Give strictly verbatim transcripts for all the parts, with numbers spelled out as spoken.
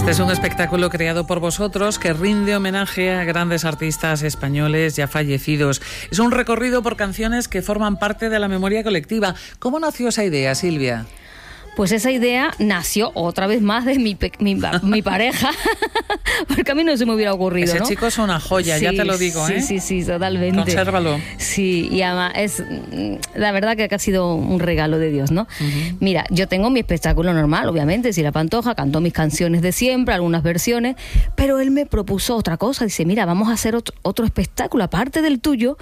Este es un espectáculo creado por vosotros que rinde homenaje a grandes artistas españoles ya fallecidos. Es un recorrido por canciones que forman parte de la memoria colectiva. ¿Cómo nació esa idea, Silvia? Pues esa idea nació otra vez más de mi, mi, mi pareja, porque a mí no se me hubiera ocurrido, Ese ¿no? chico es una joya, sí, ya te lo digo, sí, ¿eh? Sí, sí, sí, totalmente. Consérvalo. Sí, y además es, la verdad que ha sido un regalo de Dios, ¿no? Uh-huh. Mira, yo tengo mi espectáculo normal, obviamente, Sila Pantoja, cantó mis canciones de siempre, algunas versiones, pero él me propuso otra cosa, dice, mira, vamos a hacer otro, otro espectáculo, aparte del tuyo,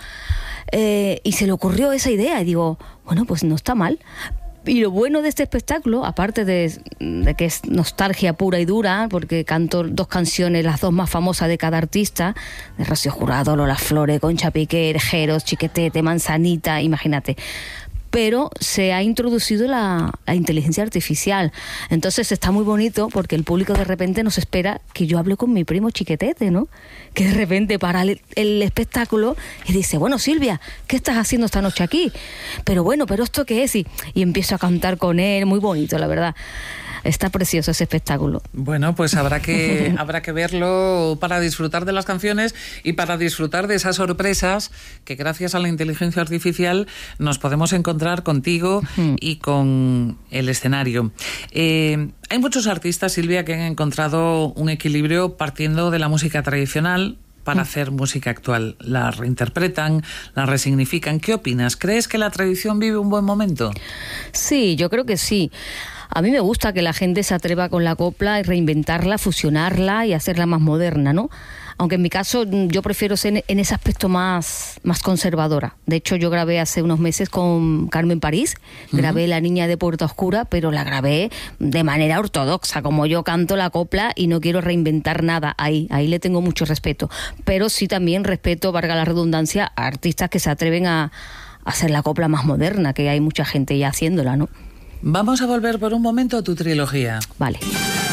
eh, y se le ocurrió esa idea, y digo, bueno, pues no está mal. Y lo bueno de este espectáculo, aparte de, de que es nostalgia pura y dura, porque canto dos canciones, las dos más famosas de cada artista, de Rocío Jurado, Lola Flores, Concha Piquer, Jeros, Chiquetete, Manzanita, imagínate. Pero se ha introducido la, la inteligencia artificial. Entonces está muy bonito porque el público de repente nos espera que yo hable con mi primo Chiquetete, ¿no? Que de repente para el, el espectáculo y dice, bueno, Silvia, ¿qué estás haciendo esta noche aquí? Pero bueno, ¿pero esto qué es? Y, y empiezo a cantar con él, muy bonito, la verdad. Está precioso ese espectáculo. Bueno, pues habrá que habrá que verlo para disfrutar de las canciones y para disfrutar de esas sorpresas que gracias a la inteligencia artificial nos podemos encontrar contigo uh-huh. y con el escenario. Eh, hay muchos artistas, Silvia, que han encontrado un equilibrio partiendo de la música tradicional para hacer música actual. La reinterpretan, la resignifican. ¿Qué opinas? ¿Crees que la tradición vive un buen momento? Sí, yo creo que sí. A mí me gusta que la gente se atreva con la copla y reinventarla, fusionarla y hacerla más moderna, ¿no? Aunque en mi caso yo prefiero ser en ese aspecto más, más conservadora. De hecho, yo grabé hace unos meses con Carmen París, grabé uh-huh. La Niña de Puerta Oscura, pero la grabé de manera ortodoxa, como yo canto la copla y no quiero reinventar nada ahí. Ahí le tengo mucho respeto. Pero sí también respeto, valga la redundancia, a artistas que se atreven a, a hacer la copla más moderna, que hay mucha gente ya haciéndola, ¿no? Vamos a volver por un momento a tu trilogía. Vale.